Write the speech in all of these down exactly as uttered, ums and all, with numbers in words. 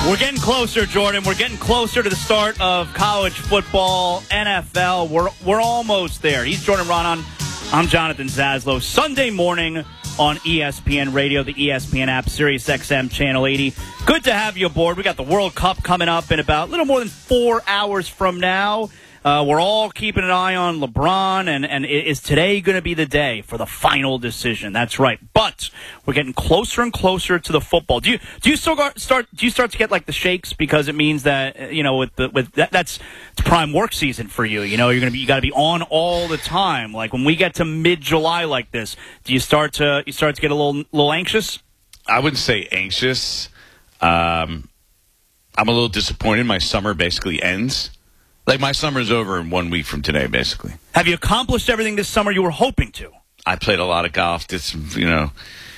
We're getting closer, Jordan. We're getting closer to the start of college football, N F L. We're we're almost there. He's Jordan Raanan. I'm Jonathan Zaslow. Sunday morning on E S P N Radio, the E S P N app, Sirius X M Channel eighty. Good to have you aboard. We got the World Cup coming up in about a little more than four hours from now. Uh, we're all keeping an eye on LeBron, and, and is today going to be the day for the final decision? That's right. But we're getting closer and closer to the football. Do you do you still start? Do you start to get like the shakes because it means that you know with the with that, that's it's prime work season for you. You know you're gonna be you got to be on all the time. Like when we get to mid July like this, do you start to you start to get a little little anxious? I wouldn't say anxious. Um, I'm a little disappointed. My summer basically ends. Like, my summer's over in one week from today, basically. Have you accomplished everything this summer you were hoping to? I played a lot of golf, did some, you know,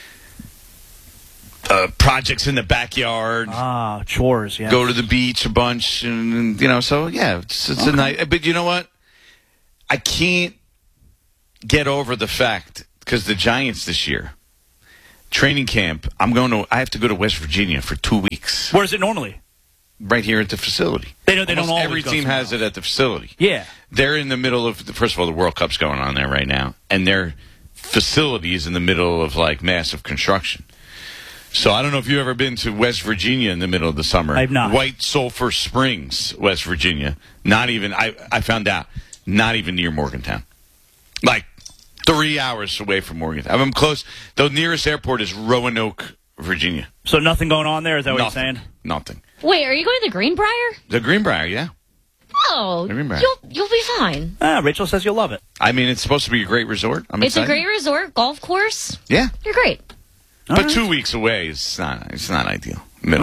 uh, projects in the backyard. Ah, chores, yeah. Go to the beach a bunch, and, and you know, so, yeah, it's, it's okay. a nice. But you know what? I can't get over the fact, because the Giants this year, training camp, I'm going to, I have to go to West Virginia for two weeks. Where is it normally? Right here at the facility. They don't. They Almost don't always every go team has else. it at the facility. Yeah, they're in the middle of. The, first of all, the World Cup's going on there right now, and their facility is in the middle of like massive construction. So I don't know if you've ever been to West Virginia in the middle of the summer. I've not. White Sulphur Springs, West Virginia. Not even. I I found out. Not even near Morgantown. Like three hours away from Morgantown. I'm close. The nearest airport is Roanoke, Virginia. So nothing going on there? Is that what Nothing. you're saying? Nothing. Wait, are you going to the Greenbrier? The Greenbrier, yeah. Oh, The Greenbrier. you'll you'll be fine. Ah, Rachel says you'll love it. I mean, it's supposed to be a great resort. I'm It's excited. a great resort, golf course. Yeah. You're great. But All right. two weeks away is not. It's not ideal.